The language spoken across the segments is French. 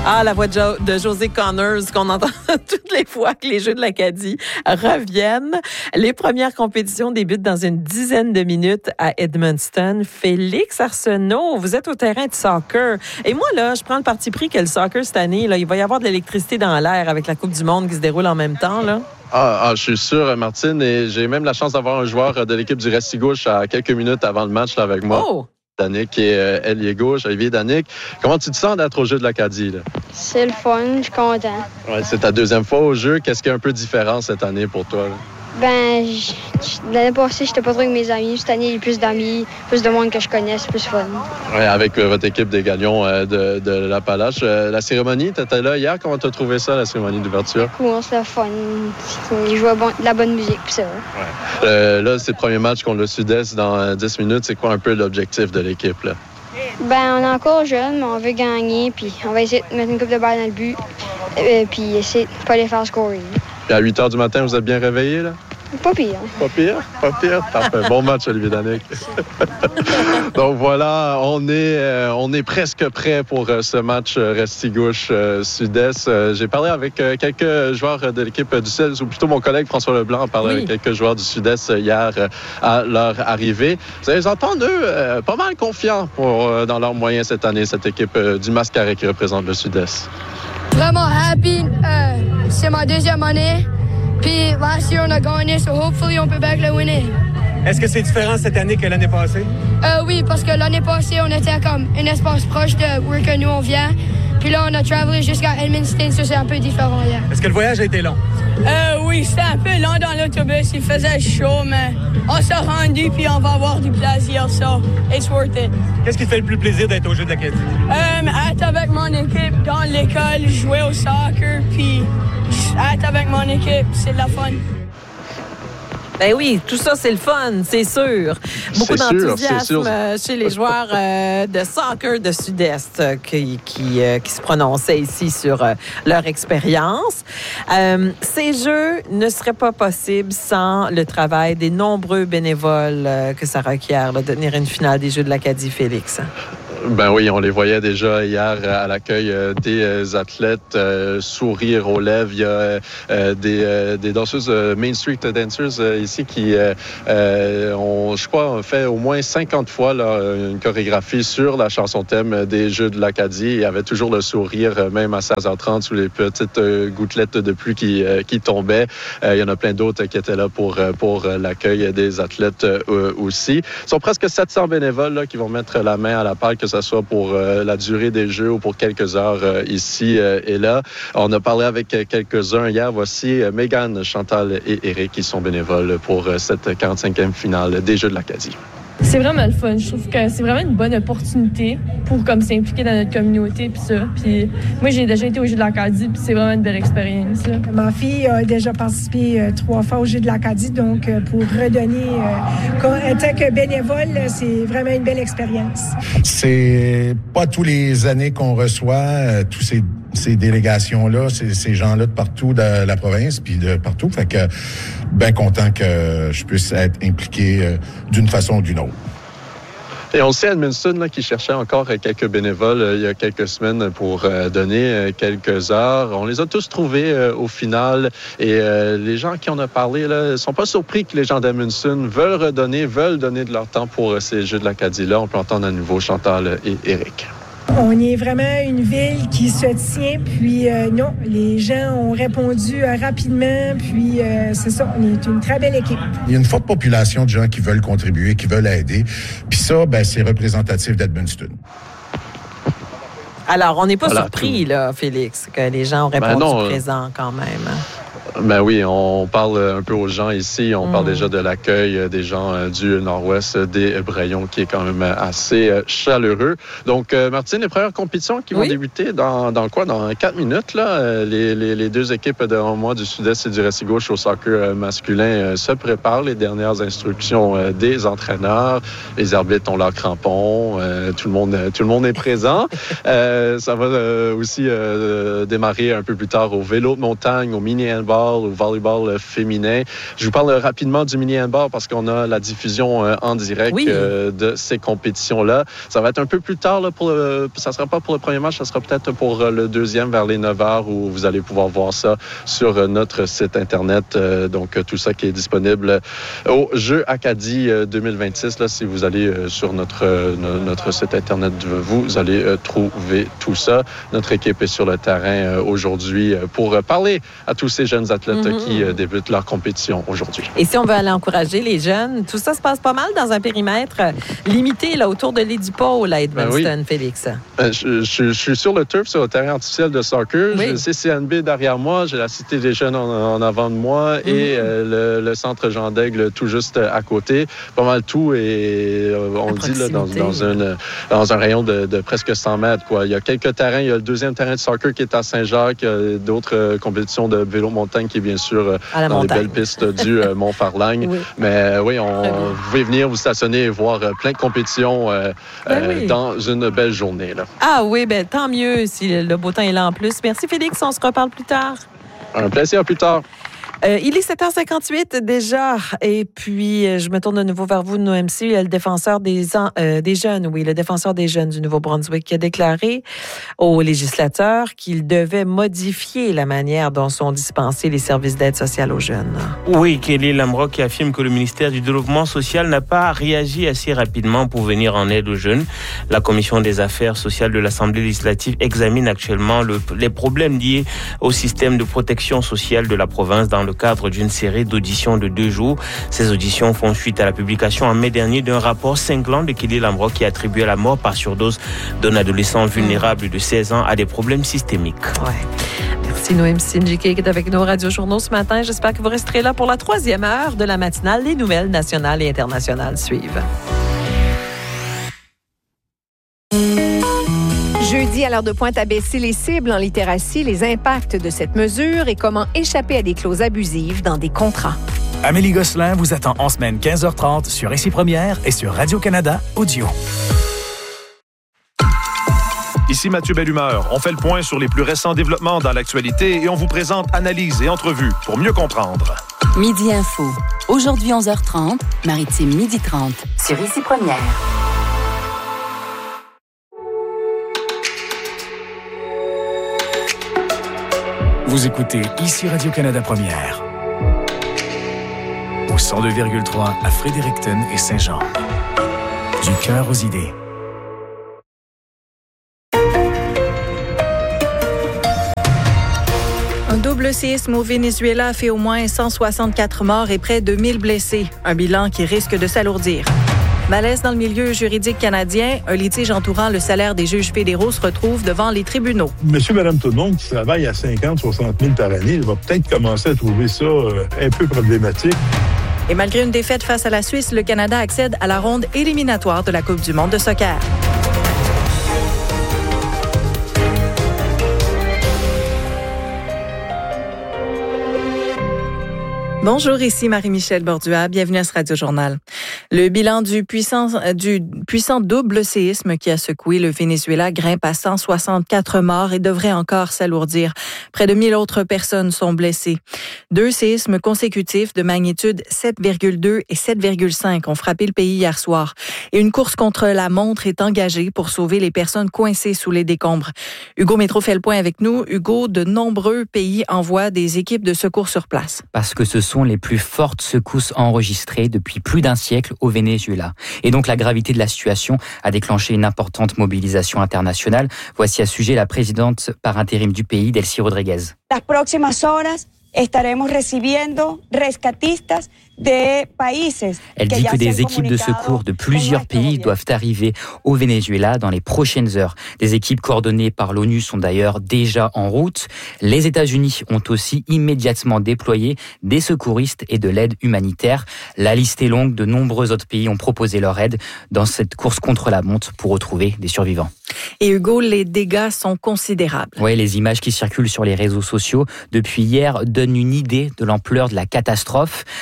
Ah, la voix de José Connors qu'on entend toutes les fois que les Jeux de l'Acadie reviennent. Les premières compétitions débutent dans une dizaine de minutes à Edmundston. Félix Arsenault, vous êtes au terrain de soccer. Et moi, là, je prends le parti pris que le soccer cette année, là, il va y avoir de l'électricité dans l'air avec la Coupe du Monde qui se déroule en même temps, là. Je suis sûr, Martine, et j'ai même la chance d'avoir un joueur de l'équipe du Restigouche à quelques minutes avant le match là, avec moi. Oh! Danick qui est ailier gauche. Olivier Danick, comment tu te sens d'être au Jeu de l'Acadie? Là? C'est le fun, je suis content. Ouais, c'est ta deuxième fois au jeu. Qu'est-ce qui est un peu différent cette année pour toi? Là? L'année passée, j'étais pas trop avec mes amis. Cette année, il y a plus d'amis, plus de monde que je connais, c'est plus fun. Ouais, avec votre équipe des Gagnons de l'Appalache. La cérémonie, tu étais là hier. Comment tu as trouvé ça, la cérémonie d'ouverture? Cool, c'était fun. Ils jouaient de la bonne musique, puis ça. Ouais. Là, c'est le premier match contre le Sud-Est dans 10 minutes. C'est quoi un peu l'objectif de l'équipe? Là? On est encore jeune, mais on veut gagner, puis on va essayer de mettre une coupe de balle dans le but, puis essayer de pas les faire scorer. Puis à 8 h du matin, vous êtes bien réveillés, là? Pas pire. Pas pire? Pas pire? Parfait. Bon match, Olivier Danick. Donc voilà, on est presque prêt pour ce match Restigouche Sud-Est. J'ai parlé avec quelques joueurs de l'équipe du Sud-Est, ou plutôt mon collègue François Leblanc a parlé avec quelques joueurs du Sud-Est hier à leur arrivée. Vous allez les entendre, eux, pas mal confiants dans leurs moyens cette année, cette équipe du Mascaret qui représente le Sud-Est. Vraiment happy. C'est ma deuxième année. Puis, last year, on a gagné, so hopefully, on peut bien le winner. Est-ce que c'est différent cette année que l'année passée? Oui, parce que l'année passée, on était comme un espace proche de où que nous, on vient. Puis là, on a travelé jusqu'à Edmundston, ça, c'est un peu différent hier. Est-ce que le voyage a été long? Oui, c'était un peu long dans l'autobus. Il faisait chaud, mais on s'est rendu, puis on va avoir du plaisir, so it's worth it. Qu'est-ce qui te fait le plus plaisir d'être au Jeu de l'Acadie? Être avec mon équipe dans l'école, jouer au soccer, puis être avec mon équipe, c'est de la fun. Ben oui, tout ça, c'est le fun, c'est sûr. Beaucoup d'enthousiasme chez les joueurs de soccer de Sud-Est qui se prononçaient ici sur leur expérience. Ces Jeux ne seraient pas possibles sans le travail des nombreux bénévoles que ça requiert de tenir une finale des Jeux de l'Acadie, Félix. Ben oui, on les voyait déjà hier à l'accueil des athlètes, sourire aux lèvres. Il y a des danseuses Main Street Dancers ici qui ont fait au moins 50 fois là, une chorégraphie sur la chanson thème des Jeux de l'Acadie. Il y avait toujours le sourire, même à 16h30, sous les petites gouttelettes de pluie qui tombaient. Il y en a plein d'autres qui étaient là pour l'accueil des athlètes aussi. Ils sont presque 700 bénévoles là, qui vont mettre la main à la pâte, que ce soit pour la durée des Jeux ou pour quelques heures ici et là. On a parlé avec quelques-uns hier. Voici Mégane, Chantal et Éric qui sont bénévoles pour cette 45e finale des Jeux de l'Acadie. C'est vraiment le fun. Je trouve que c'est vraiment une bonne opportunité pour comme s'impliquer dans notre communauté puis ça. Puis moi, j'ai déjà été au Jeu de l'Acadie puis c'est vraiment une belle expérience. Là. Ma fille a déjà participé 3 fois au Jeu de l'Acadie, donc pour redonner en tant que bénévole, c'est vraiment une belle expérience. C'est pas tous les années qu'on reçoit tous ces délégations-là, ces gens-là de partout de la province, puis de partout. Fait que bien content que je puisse être impliqué d'une façon ou d'une autre. Et on sait à Edmundston qui cherchait encore quelques bénévoles il y a quelques semaines pour donner quelques heures. On les a tous trouvés au final. Et les gens qui en ont parlé ne sont pas surpris que les gens d'Edmundston veulent donner de leur temps pour ces Jeux de l'Acadie-là. On peut entendre à nouveau Chantal et Éric. On est vraiment une ville qui se tient, puis non, les gens ont répondu rapidement, puis c'est ça, on est une très belle équipe. Il y a une forte population de gens qui veulent contribuer, qui veulent aider, puis ça, c'est représentatif d'Edmundston. Alors, on n'est pas surpris, là, Félix, que les gens ont répondu présent quand même. Ben oui, on parle un peu aux gens ici. On parle déjà de l'accueil des gens du nord-ouest des Brayons qui est quand même assez chaleureux. Donc, Martine, les premières compétitions qui vont débuter dans 4 minutes, là. Les deux équipes du Sud-Est et du Restigouche au soccer masculin se préparent. Les dernières instructions des entraîneurs. Les arbitres ont leurs crampons. Tout le monde est présent. Ça va aussi démarrer un peu plus tard au vélo de montagne, au mini-handball, handball ou volleyball féminin. Je vous parle rapidement du mini-handball parce qu'on a la diffusion en direct de ces compétitions-là. Ça va être un peu plus tard, là, ça ne sera pas pour le premier match, ça sera peut-être pour le deuxième vers les 9h où vous allez pouvoir voir ça sur notre site Internet. Donc, tout ça qui est disponible au Jeux Acadie 2026. Là, si vous allez sur notre site Internet, vous allez trouver tout ça. Notre équipe est sur le terrain aujourd'hui pour parler à tous ces jeunes athlètes qui débutent leur compétition aujourd'hui. Et si on veut aller encourager les jeunes, tout ça se passe pas mal dans un périmètre limité là, autour de l'île du Pôle à Edmundston, Félix. Je suis sur le turf, sur le terrain artificiel de soccer. J'ai le CCNB derrière moi, j'ai la Cité des Jeunes en avant de moi et le centre Jean d'Aigle tout juste à côté. Pas mal tout et on le dit là, dans un rayon de presque 100 mètres. Quoi. Il y a quelques terrains. Il y a le deuxième terrain de soccer qui est à Saint-Jacques. D'autres compétitions de vélo-montagne qui est bien sûr dans les belles pistes du Mont-Farlagne. Mais vous pouvez venir vous stationner et voir plein de compétitions dans une belle journée. Là. Ah oui, tant mieux si le beau temps est là en plus. Merci Félix, on se reparle plus tard. Un plaisir, plus tard. Il est 7h58 déjà, et puis je me tourne de nouveau vers vous, Noémie, le défenseur des jeunes, le défenseur des jeunes du Nouveau-Brunswick qui a déclaré aux législateurs qu'il devait modifier la manière dont sont dispensés les services d'aide sociale aux jeunes. Oui, Kelly Lamrock qui affirme que le ministère du Développement social n'a pas réagi assez rapidement pour venir en aide aux jeunes. La Commission des affaires sociales de l'Assemblée législative examine actuellement les problèmes liés au système de protection sociale de la province dans le cadre d'une série d'auditions de 2 jours. Ces auditions font suite à la publication en mai dernier d'un rapport cinglant de Kelly Lamrock qui attribuait la mort par surdose d'un adolescent vulnérable de 16 ans à des problèmes systémiques. Merci Noémie Sinjike qui est avec nos radiojournaux ce matin. J'espère que vous resterez là pour la 3e heure de la matinale. Les nouvelles nationales et internationales suivent. Jeudi, à l'heure de pointe, abaisser les cibles en littératie, les impacts de cette mesure et comment échapper à des clauses abusives dans des contrats. Amélie Gosselin vous attend en semaine 15h30 sur Ici Première et sur Radio-Canada Audio. Ici Mathieu Bellumeur. On fait le point sur les plus récents développements dans l'actualité et on vous présente analyses et entrevues pour mieux comprendre. Midi Info. Aujourd'hui 11h30, Maritime 12h30 sur Ici Première. Vous écoutez Ici Radio-Canada Première. Au 102,3 à Fredericton et Saint-Jean. Du cœur aux idées. Un double séisme au Venezuela a fait au moins 164 morts et près de 1000 blessés. Un bilan qui risque de s'alourdir. Malaise dans le milieu juridique canadien. Un litige entourant le salaire des juges fédéraux se retrouve devant les tribunaux. Monsieur, madame, tout le monde qui travaille à 50, 60 000 par année, il va peut-être commencer à trouver ça un peu problématique. Et malgré une défaite face à la Suisse, le Canada accède à la ronde éliminatoire de la Coupe du monde de soccer. Bonjour, ici Marie-Michel Bordua. Bienvenue à ce Radio-Journal. Le bilan du puissant double séisme qui a secoué le Venezuela grimpe à 164 morts et devrait encore s'alourdir. Près de 1000 autres personnes sont blessées. 2 séismes consécutifs de magnitude 7,2 et 7,5 ont frappé le pays hier soir. Et une course contre la montre est engagée pour sauver les personnes coincées sous les décombres. Hugo Métro fait le point avec nous. Hugo, de nombreux pays envoient des équipes de secours sur place. Parce que ce sont les plus fortes secousses enregistrées depuis plus d'un siècle au Venezuela. Et donc la gravité de la situation a déclenché une importante mobilisation internationale. Voici à ce sujet la présidente par intérim du pays, Delcy Rodriguez. Las próximas horas estaremos recibiendo rescatistas de países. Elle dit que des équipes de secours de plusieurs pays doivent arriver au Venezuela dans les prochaines heures. Des équipes coordonnées par l'ONU sont d'ailleurs déjà en route. Les États-Unis ont aussi immédiatement déployé des secouristes et de l'aide humanitaire. La liste est longue, de nombreux autres pays ont proposé leur aide dans cette course contre la montre pour retrouver des survivants. Et Hugo, les dégâts sont considérables. Oui, les images qui circulent sur les réseaux sociaux depuis hier donnent une idée de l'ampleur de la catastrophe. À l'aéroport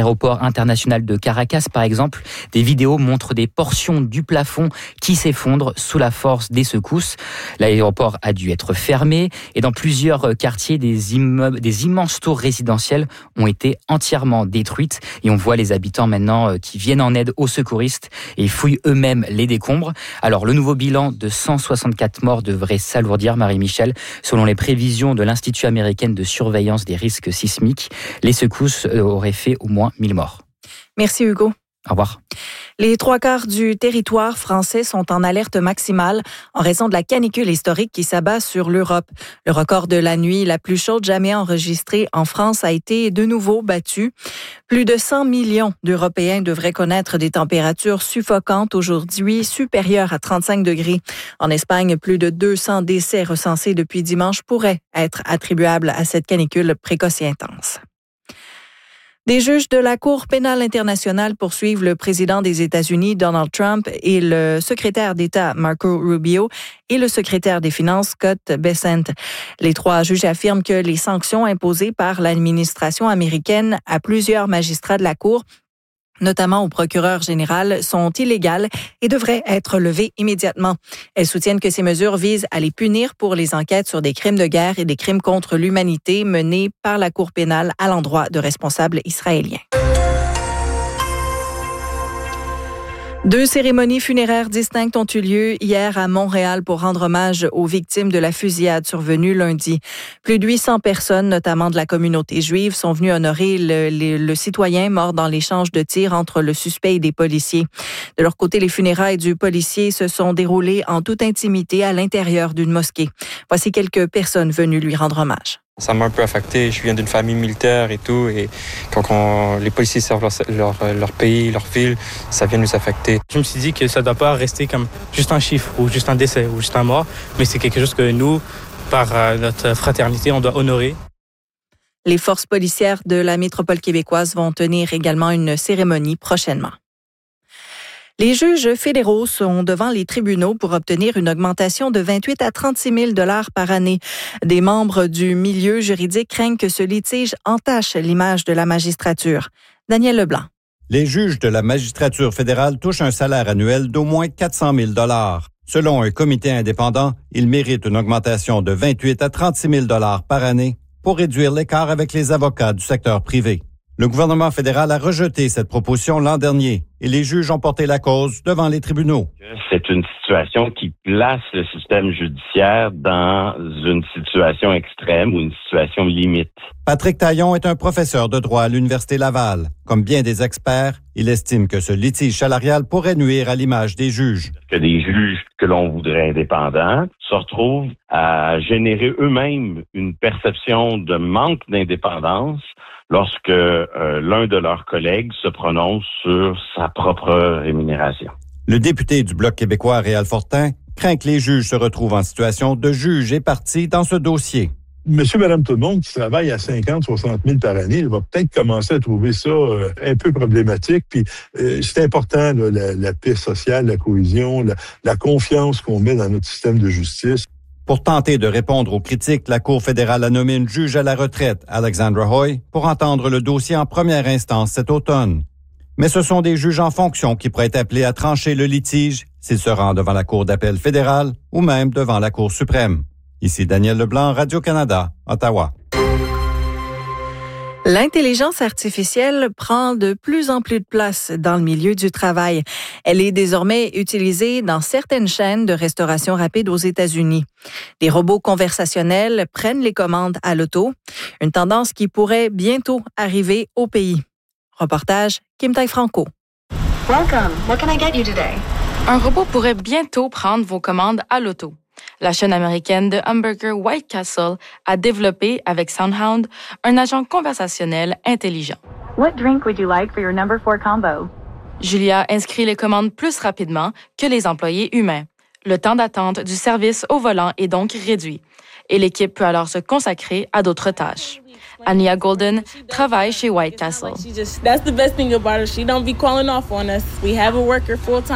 l'aéroport international de Caracas, par exemple, des vidéos montrent des portions du plafond qui s'effondrent sous la force des secousses. L'aéroport a dû être fermé et dans plusieurs quartiers, des immenses tours résidentielles ont été entièrement détruites et on voit les habitants maintenant qui viennent en aide aux secouristes et fouillent eux-mêmes les décombres. Alors, le nouveau bilan de 164 morts devrait s'alourdir, Marie-Michel. Selon les prévisions de l'Institut américain de surveillance des risques sismiques, les secousses auraient fait au moins 1000 morts. Merci Hugo. Au revoir. Les 3/4 du territoire français sont en alerte maximale en raison de la canicule historique qui s'abat sur l'Europe. Le record de la nuit la plus chaude jamais enregistrée en France a été de nouveau battu. Plus de 100 millions d'Européens devraient connaître des températures suffocantes aujourd'hui, supérieures à 35 degrés. En Espagne, plus de 200 décès recensés depuis dimanche pourraient être attribuables à cette canicule précoce et intense. Des juges de la Cour pénale internationale poursuivent le président des États-Unis, Donald Trump, et le secrétaire d'État, Marco Rubio, et le secrétaire des Finances, Scott Bessent. Les 3 juges affirment que les sanctions imposées par l'administration américaine à plusieurs magistrats de la Cour, notamment au procureur général, sont illégales et devraient être levées immédiatement. Elles soutiennent que ces mesures visent à les punir pour les enquêtes sur des crimes de guerre et des crimes contre l'humanité menés par la Cour pénale à l'endroit de responsables israéliens. 2 cérémonies funéraires distinctes ont eu lieu hier à Montréal pour rendre hommage aux victimes de la fusillade survenue lundi. Plus de 800 personnes, notamment de la communauté juive, sont venues honorer le citoyen mort dans l'échange de tirs entre le suspect et des policiers. De leur côté, les funérailles du policier se sont déroulées en toute intimité à l'intérieur d'une mosquée. Voici quelques personnes venues lui rendre hommage. Ça m'a un peu affecté. Je viens d'une famille militaire et tout. Et quand les policiers servent leur pays, leur ville, ça vient nous affecter. Je me suis dit que ça ne doit pas rester comme juste un chiffre ou juste un décès ou juste un mort. Mais c'est quelque chose que nous, par notre fraternité, on doit honorer. Les forces policières de la métropole québécoise vont tenir également une cérémonie prochainement. Les juges fédéraux sont devant les tribunaux pour obtenir une augmentation de 28 à 36 000 $ par année. Des membres du milieu juridique craignent que ce litige entache l'image de la magistrature. Daniel Leblanc. Les juges de la magistrature fédérale touchent un salaire annuel d'au moins 400 000 $. Selon un comité indépendant, ils méritent une augmentation de 28 à 36 000 $ par année pour réduire l'écart avec les avocats du secteur privé. Le gouvernement fédéral a rejeté cette proposition l'an dernier et les juges ont porté la cause devant les tribunaux. C'est une situation qui place le système judiciaire dans une situation extrême ou une situation limite. Patrick Taillon est un professeur de droit à l'Université Laval. Comme bien des experts, il estime que ce litige salarial pourrait nuire à l'image des juges. Que des juges que l'on voudrait indépendants se retrouvent à générer eux-mêmes une perception de manque d'indépendance lorsque l'un de leurs collègues se prononce sur sa propre rémunération. Le député du Bloc québécois, Réal Fortin, craint que les juges se retrouvent en situation de juge et partie dans ce dossier. Monsieur, madame, tout le monde qui travaille à 50, 60 000 par année, il va peut-être commencer à trouver ça un peu problématique. Puis c'est important, là, la paix sociale, la cohésion, la confiance qu'on met dans notre système de justice. Pour tenter de répondre aux critiques, la Cour fédérale a nommé une juge à la retraite, Alexandra Hoy, pour entendre le dossier en première instance cet automne. Mais ce sont des juges en fonction qui pourraient être appelés à trancher le litige s'ils se rendent devant la Cour d'appel fédérale ou même devant la Cour suprême. Ici Daniel Leblanc, Radio-Canada, Ottawa. L'intelligence artificielle prend de plus en plus de place dans le milieu du travail. Elle est désormais utilisée dans certaines chaînes de restauration rapide aux États-Unis. Des robots conversationnels prennent les commandes à l'auto, une tendance qui pourrait bientôt arriver au pays. Reportage Kim Tai-Franco. Welcome. What can I get you today? Un robot pourrait bientôt prendre vos commandes à l'auto. La chaîne américaine de hamburger White Castle a développé, avec SoundHound, un agent conversationnel intelligent. What drink would you like for your number 4 combo? Julia inscrit les commandes plus rapidement que les employés humains. Le temps d'attente du service au volant est donc réduit et l'équipe peut alors se consacrer à d'autres tâches. Ania Golden travaille chez White Castle.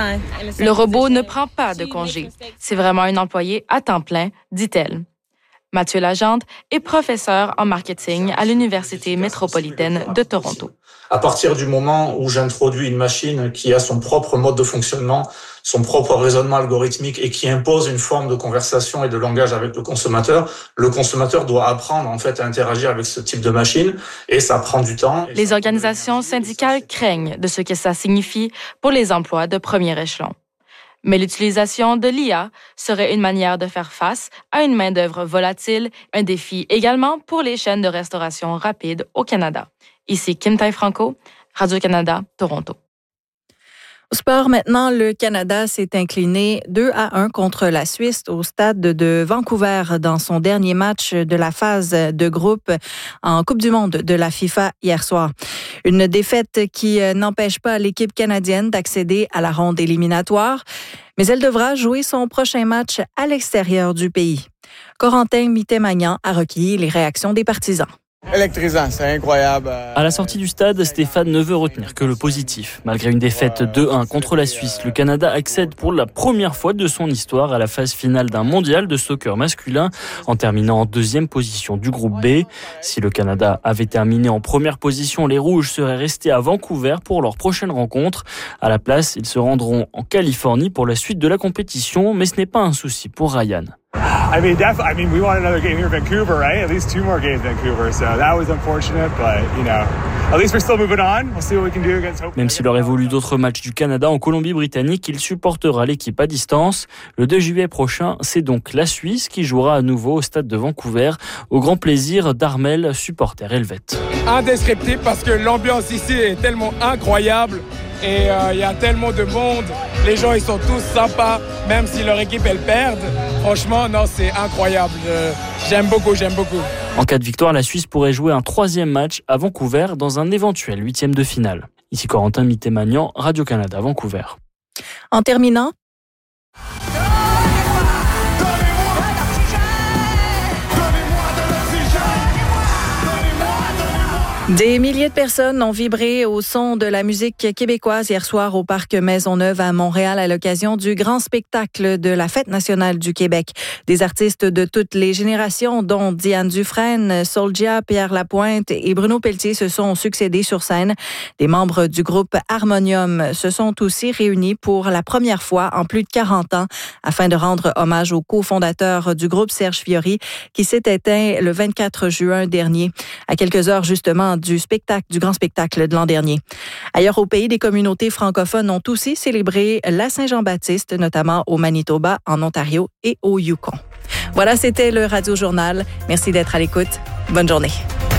Le robot ne prend pas de congé. C'est vraiment un employé à temps plein, dit-elle. Mathieu Lagente est professeur en marketing à l'Université métropolitaine de Toronto. À partir du moment où j'introduis une machine qui a son propre mode de fonctionnement, son propre raisonnement algorithmique et qui impose une forme de conversation et de langage avec le consommateur doit apprendre en fait à interagir avec ce type de machine et ça prend du temps. Les organisations syndicales craignent de ce que ça signifie pour les emplois de premier échelon. Mais l'utilisation de l'IA serait une manière de faire face à une main-d'œuvre volatile, un défi également pour les chaînes de restauration rapide au Canada. Ici Kim Tai-Franco, Radio-Canada, Toronto. Au sport, maintenant, le Canada s'est incliné 2-1 contre la Suisse au stade de Vancouver dans son dernier match de la phase de groupe en Coupe du monde de la FIFA hier soir. Une défaite qui n'empêche pas l'équipe canadienne d'accéder à la ronde éliminatoire, mais elle devra jouer son prochain match à l'extérieur du pays. Corentin Mittemagnan a recueilli les réactions des partisans. Électrisant, c'est incroyable. À la sortie du stade, Stéphane ne veut retenir que le positif. Malgré une défaite 2-1 contre la Suisse, le Canada accède pour la première fois de son histoire à la phase finale d'un mondial de soccer masculin en terminant en deuxième position du groupe B. Si le Canada avait terminé en première position, les Rouges seraient restés à Vancouver pour leur prochaine rencontre. À la place, ils se rendront en Californie pour la suite de la compétition, mais ce n'est pas un souci pour Ryan. We want another game here in Vancouver, right? At least 2 more games in Vancouver. So that was unfortunate, but at least we're still moving on. We'll see what we can do against Hope. Même s'il aurait voulu d'autres matchs du Canada en Colombie-Britannique, il supportera l'équipe à distance. Le 2 juillet prochain, c'est donc la Suisse qui jouera à nouveau au stade de Vancouver, au grand plaisir d'Armel, supporter helvète. Indescriptible parce que l'ambiance ici est tellement incroyable. Et il y a tellement de monde, les gens ils sont tous sympas, même si leur équipe elle perd. Franchement, non, c'est incroyable. J'aime beaucoup. En cas de victoire, la Suisse pourrait jouer un 3e match à Vancouver dans un éventuel 8e de finale. Ici Corentin Mittemagnan, Radio-Canada, Vancouver. En terminant, des milliers de personnes ont vibré au son de la musique québécoise hier soir au Parc Maisonneuve à Montréal à l'occasion du grand spectacle de la Fête nationale du Québec. Des artistes de toutes les générations, dont Diane Dufresne, Soulja, Pierre Lapointe et Bruno Pelletier se sont succédés sur scène. Des membres du groupe Harmonium se sont aussi réunis pour la première fois en plus de 40 ans afin de rendre hommage au cofondateur du groupe, Serge Fiori, qui s'est éteint le 24 juin dernier, à quelques heures justement du grand spectacle de l'an dernier. Ailleurs au pays, des communautés francophones ont aussi célébré la Saint-Jean-Baptiste, notamment au Manitoba, en Ontario et au Yukon. Voilà, c'était le Radio Journal. Merci d'être à l'écoute. Bonne journée.